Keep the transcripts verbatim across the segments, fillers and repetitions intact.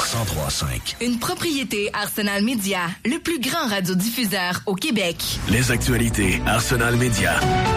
cent trois cinq. Une propriété Arsenal Media, le plus grand radiodiffuseur au Québec. Les actualités Arsenal Media.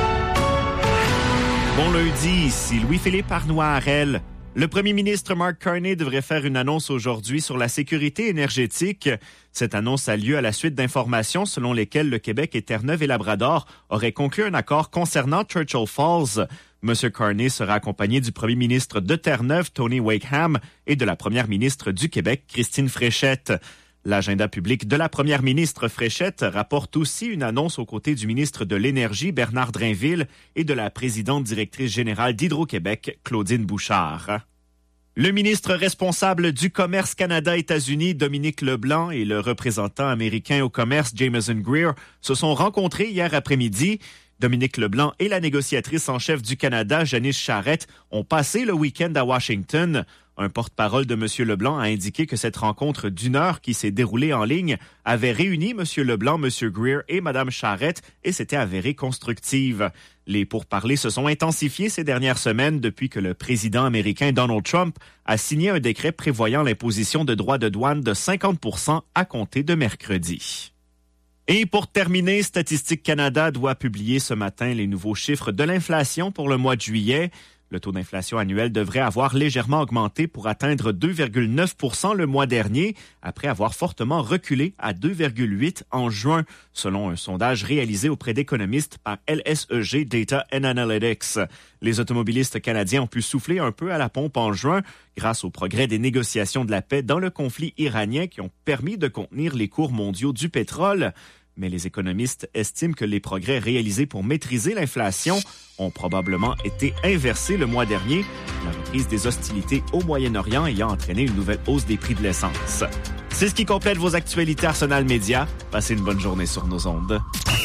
Bon lundi, ici Louis-Philippe Arnois-Harel. Le premier ministre Mark Carney devrait faire une annonce aujourd'hui sur la sécurité énergétique. Cette annonce a lieu à la suite d'informations selon lesquelles le Québec et Terre-Neuve et Labrador auraient conclu un accord concernant Churchill Falls. M. Carney sera accompagné du premier ministre de Terre-Neuve, Tony Wakeham, et de la première ministre du Québec, Christine Fréchette. L'agenda public de la première ministre Fréchette rapporte aussi une annonce aux côtés du ministre de l'Énergie, Bernard Drainville, et de la présidente directrice générale d'Hydro-Québec, Claudine Bouchard. Le ministre responsable du commerce Canada-États-Unis, Dominique Leblanc, et le représentant américain au commerce, Jameson Greer, se sont rencontrés hier après-midi. Dominique Leblanc et la négociatrice en chef du Canada, Janice Charette, ont passé le week-end à Washington. Un porte-parole de M. Leblanc a indiqué que cette rencontre d'une heure qui s'est déroulée en ligne avait réuni M. Leblanc, M. Greer et Mme Charette et s'était avérée constructive. Les pourparlers se sont intensifiés ces dernières semaines depuis que le président américain Donald Trump a signé un décret prévoyant l'imposition de droits de douane de cinquante pour cent à compter de mercredi. Et pour terminer, Statistique Canada doit publier ce matin les nouveaux chiffres de l'inflation pour le mois de juillet. Le taux d'inflation annuel devrait avoir légèrement augmenté pour atteindre deux virgule neuf pour cent le mois dernier, après avoir fortement reculé à deux virgule huit en juin, selon un sondage réalisé auprès d'économistes par L S E G Data and Analytics. Les automobilistes canadiens ont pu souffler un peu à la pompe en juin, grâce au progrès des négociations de la paix dans le conflit iranien qui ont permis de contenir les cours mondiaux du pétrole. Mais les économistes estiment que les progrès réalisés pour maîtriser l'inflation ont probablement été inversés le mois dernier, la reprise des hostilités au Moyen-Orient ayant entraîné une nouvelle hausse des prix de l'essence. C'est ce qui complète vos actualités Arsenal Media. Passez une bonne journée sur nos ondes.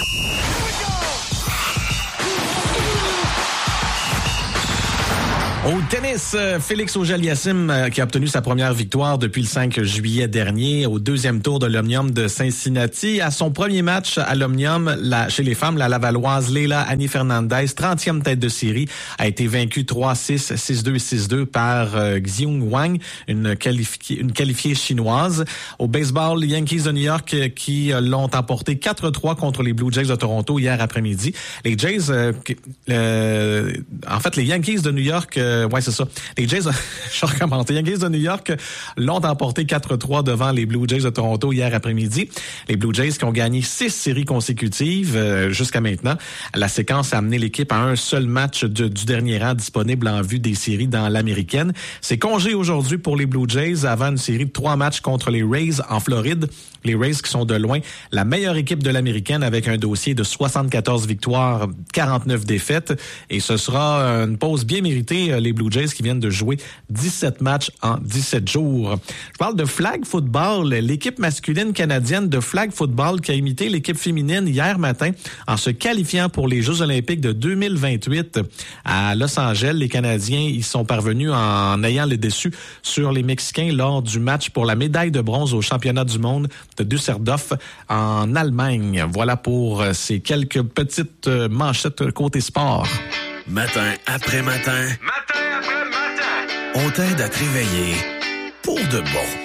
Au tennis, Félix Auger-Aliassime qui a obtenu sa première victoire depuis le cinq juillet dernier au deuxième tour de l'Omnium de Cincinnati. À son premier match à l'Omnium, la, chez les femmes, la Lavalloise Leila Annie Fernandez, trentième tête de série, a été vaincue trois six, six deux, six deux par euh, Xiong Wang, une qualifiée, une qualifiée chinoise. Au baseball, les Yankees de New York qui l'ont emporté quatre trois contre les Blue Jays de Toronto hier après-midi. Les Jays, euh, euh, en fait, les Yankees de New York Euh, ouais, c'est ça. Les Jays, je recommence. Les Yankees de New York l'ont emporté quatre trois devant les Blue Jays de Toronto hier après-midi. Les Blue Jays qui ont gagné six séries consécutives euh, jusqu'à maintenant. La séquence a amené l'équipe à un seul match de, du dernier rang disponible en vue des séries dans l'américaine. C'est congé aujourd'hui pour les Blue Jays avant une série de trois matchs contre les Rays en Floride. Les Rays qui sont de loin la meilleure équipe de l'américaine avec un dossier de soixante-quatorze victoires, quarante-neuf défaites. Et ce sera une pause bien méritée. Les Blue Jays qui viennent de jouer dix-sept matchs en dix-sept jours. Je parle de flag football, l'équipe masculine canadienne de flag football qui a imité l'équipe féminine hier matin en se qualifiant pour les Jeux olympiques de deux mille vingt-huit à Los Angeles. Les Canadiens y sont parvenus en ayant le dessus sur les Mexicains lors du match pour la médaille de bronze au championnat du monde de Düsseldorf en Allemagne. Voilà pour ces quelques petites manchettes côté sport. Matin après matin. Matin après matin. On t'aide à te réveiller pour de bon.